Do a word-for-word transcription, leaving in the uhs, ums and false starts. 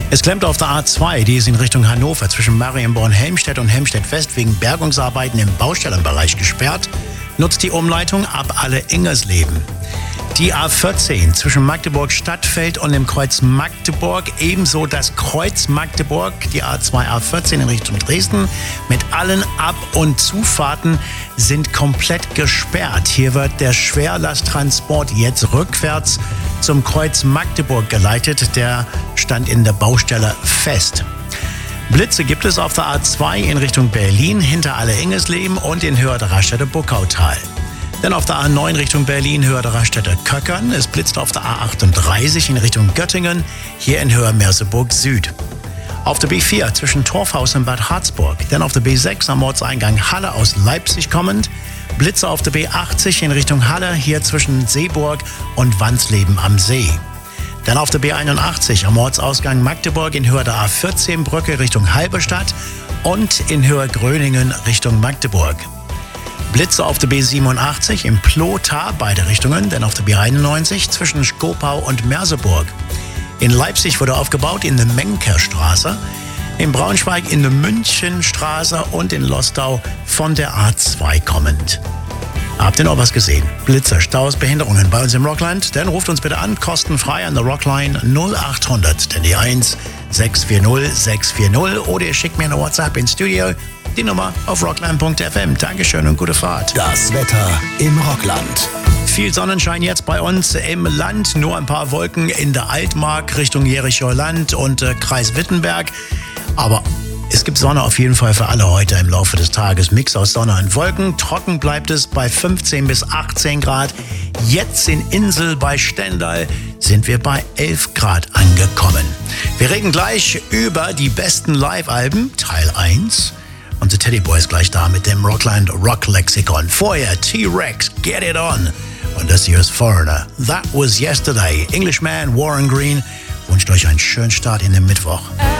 Es klemmt auf der A zwei, die ist in Richtung Hannover zwischen Marienborn-Helmstedt und Helmstedt-West wegen Bergungsarbeiten im Baustellenbereich gesperrt. Nutzt die Umleitung ab Alle-Ingersleben. Die A vierzehn zwischen Magdeburg-Stadtfeld und dem Kreuz Magdeburg, ebenso das Kreuz Magdeburg, die A zwei, A vierzehn in Richtung Dresden, mit allen Ab- und Zufahrten sind komplett gesperrt. Hier wird der Schwerlasttransport jetzt rückwärts zum Kreuz Magdeburg geleitet. Der stand in der Baustelle fest. Blitze gibt es auf der A zwei in Richtung Berlin, hinter Alle-Ingersleben und in Höhe der Raststätte Burgautal. Dann auf der A neun Richtung Berlin, Höhe der Raststätte Köckern. Es blitzt auf der A achtunddreißig in Richtung Göttingen, hier in Höhe Merseburg Süd. Auf der B vier zwischen Torfhaus und Bad Harzburg. Dann auf der B sechs am Ortseingang Halle aus Leipzig kommend. Blitze auf der B achtzig in Richtung Halle, hier zwischen Seeburg und Wandsleben am See. Dann auf der B einundachtzig am Ortsausgang Magdeburg in Höhe der A vierzehn Brücke Richtung Halberstadt und in Höhe Gröningen Richtung Magdeburg. Blitze auf der B siebenundachtzig im Plotha, beide Richtungen, dann auf der B einundneunzig zwischen Skopau und Merseburg. In Leipzig wurde aufgebaut in der Menkerstraße, in Braunschweig in der Münchenstraße und in Lostau von der A zwei kommend. Habt ihr noch was gesehen? Blitze, Staus, Behinderungen bei uns im Rockland? Dann ruft uns bitte an, kostenfrei an der Rockline null achthundert, denn die eins sechs vier null sechs vier null oder ihr schickt mir eine WhatsApp ins Studio. Die Nummer auf rockland punkt f m. Dankeschön und gute Fahrt. Das Wetter im Rockland. Viel Sonnenschein jetzt bei uns im Land, nur ein paar Wolken in der Altmark Richtung Jerichower Land und äh, Kreis Wittenberg. Aber es gibt Sonne auf jeden Fall für alle heute im Laufe des Tages. Mix aus Sonne und Wolken. Trocken bleibt es bei fünfzehn bis achtzehn Grad. Jetzt in Insel bei Stendal sind wir bei elf Grad angekommen. Wir reden gleich über die besten Live-Alben, Teil eins. Unser Teddyboy ist gleich da mit dem Rockland Rock Lexikon. Vorher T-Rex, Get It On. Und das hier ist Foreigner. That was yesterday. Englishman, Warren Green wünscht euch einen schönen Start in den Mittwoch.